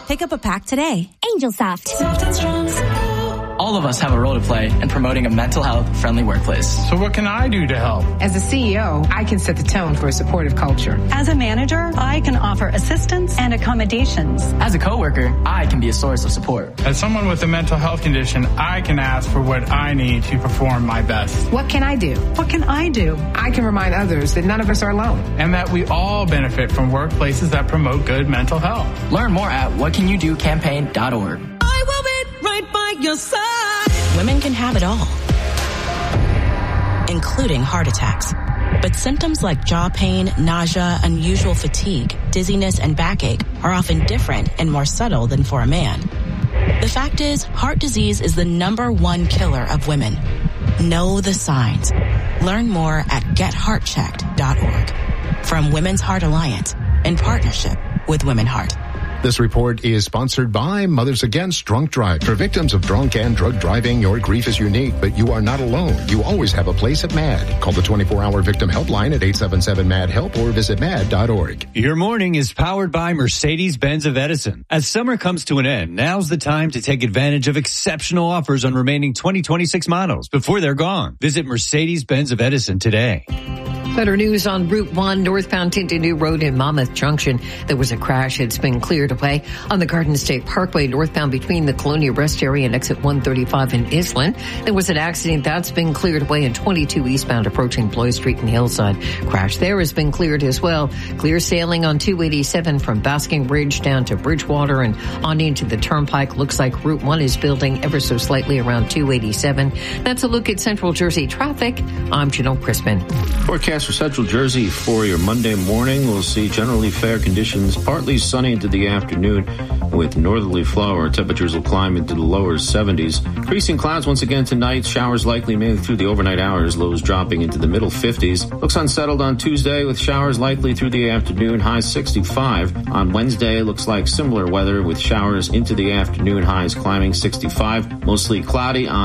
Pick up a pack today. Angel Soft. Soft and strong. All of us have a role to play in promoting a mental health friendly workplace. So what can I do to help? As a CEO, I can set the tone for a supportive culture. As a manager, I can offer assistance and accommodations. As a coworker, I can be a source of support. As someone with a mental health condition, I can ask for what I need to perform my best. What can I do? What can I do? I can remind others that none of us are alone. And that we all benefit from workplaces that promote good mental health. Learn more at whatcanyoudocampaign.org. I will be right by your side. Women can have it all, including heart attacks. But symptoms like jaw pain, nausea, unusual fatigue, dizziness, and backache are often different and more subtle than for a man. The fact is, heart disease is the #1 killer of women. Know the signs. Learn more at getheartchecked.org. From Women's Heart Alliance, in partnership with Women Heart. This report is sponsored by Mothers Against Drunk Drive. For victims of drunk and drug driving, your grief is unique, but you are not alone. You always have a place at MAD. Call the 24-hour victim helpline at 877-MAD-HELP or visit MAD.org. Your morning is powered by Mercedes-Benz of Edison. As summer comes to an end, now's the time to take advantage of exceptional offers on remaining 2026 models before they're gone. Visit Mercedes-Benz of Edison today. Better news on Route 1 northbound Tinty New Road in Monmouth Junction. There was a crash. It's been cleared away. On the Garden State Parkway northbound between the Colonia Rest Area and exit 135 in Island, there was an accident that's been cleared away in 22 eastbound approaching Bloy Street and Hillside. Crash there has been cleared as well. Clear sailing on 287 from Basking Ridge down to Bridgewater and on into the Turnpike. Looks like Route 1 is building ever so slightly around 287. That's a look at Central Jersey traffic. I'm Janelle Crispin. Forecast for Central Jersey for your Monday morning. We'll see generally fair conditions, partly sunny into the afternoon with northerly flow. Our temperatures will climb into the lower 70s. Increasing clouds once again tonight. Showers likely mainly through the overnight hours. Lows dropping into the middle 50s. Looks unsettled on Tuesday with showers likely through the afternoon. High 65. On Wednesday, looks like similar weather with showers into the afternoon. Highs climbing 65. Mostly cloudy on